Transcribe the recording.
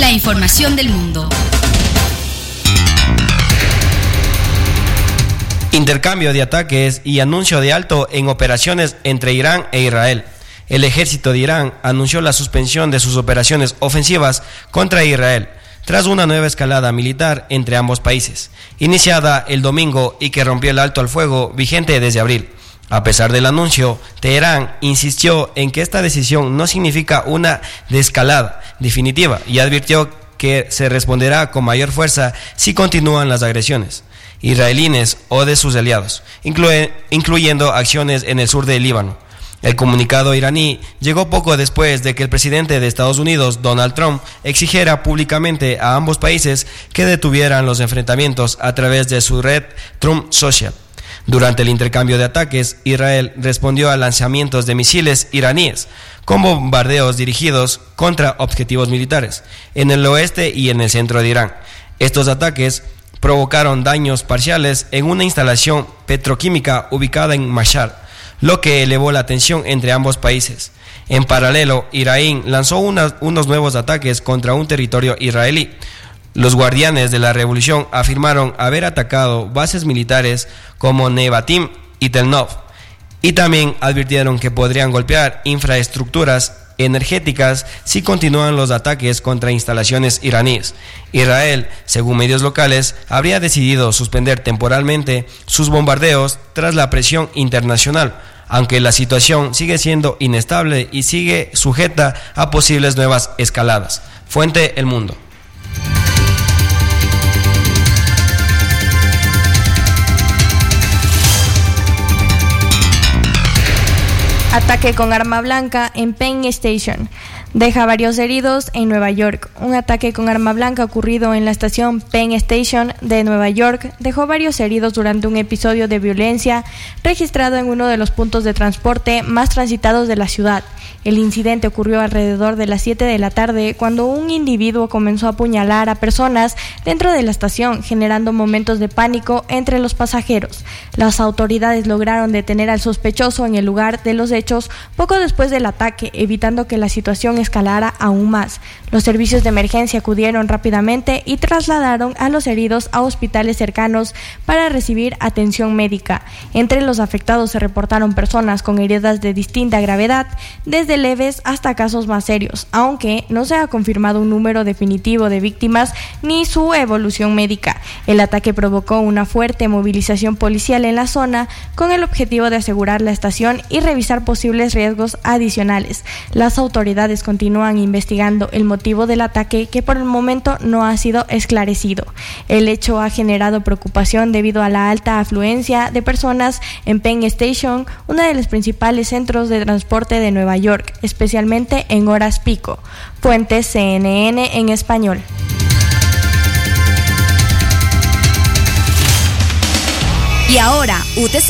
La información del mundo. Intercambio de ataques y anuncio de alto en operaciones entre Irán e Israel. El ejército de Irán anunció la suspensión de sus operaciones ofensivas contra Israel, tras una nueva escalada militar entre ambos países, iniciada el domingo y que rompió el alto al fuego vigente desde abril. A pesar del anuncio, Teherán insistió en que esta decisión no significa una desescalada definitiva y advirtió que se responderá con mayor fuerza si continúan las agresiones israelíes o de sus aliados, incluyendo acciones en el sur del Líbano. El comunicado iraní llegó poco después de que el presidente de Estados Unidos, Donald Trump, exigiera públicamente a ambos países que detuvieran los enfrentamientos a través de su red Trump Social. Durante el intercambio de ataques, Israel respondió a lanzamientos de misiles iraníes con bombardeos dirigidos contra objetivos militares en el oeste y en el centro de Irán. Estos ataques provocaron daños parciales en una instalación petroquímica ubicada en Mashhad, lo que elevó la tensión entre ambos países. En paralelo, Irán lanzó unos nuevos ataques contra un territorio israelí. Los guardianes de la revolución afirmaron haber atacado bases militares como Nevatim y Tel Nov, y también advirtieron que podrían golpear infraestructuras energéticas si continúan los ataques contra instalaciones iraníes. Israel, según medios locales, habría decidido suspender temporalmente sus bombardeos tras la presión internacional, aunque la situación sigue siendo inestable y sigue sujeta a posibles nuevas escaladas. Fuente: El Mundo. Ataque con arma blanca en Penn Station. Deja varios heridos en Nueva York. Un ataque con arma blanca ocurrido en la estación Penn Station de Nueva York dejó varios heridos durante un episodio de violencia registrado en uno de los puntos de transporte más transitados de la ciudad. El incidente ocurrió alrededor de las 7 de la tarde cuando un individuo comenzó a apuñalar a personas dentro de la estación, generando momentos de pánico entre los pasajeros. Las autoridades lograron detener al sospechoso en el lugar de los hechos poco después del ataque, evitando que la situación escalara aún más. Los servicios de emergencia acudieron rápidamente y trasladaron a los heridos a hospitales cercanos para recibir atención médica. Entre los afectados se reportaron personas con heridas de distinta gravedad, desde leves hasta casos más serios, aunque no se ha confirmado un número definitivo de víctimas ni su evolución médica. El ataque provocó una fuerte movilización policial en la zona con el objetivo de asegurar la estación y revisar posibles riesgos adicionales. Las autoridades continúan investigando el motivo del ataque, que por el momento no ha sido esclarecido. El hecho ha generado preocupación debido a la alta afluencia de personas en Penn Station, uno de los principales centros de transporte de Nueva York, especialmente en horas pico. Fuente: CNN en español. Y ahora, UTC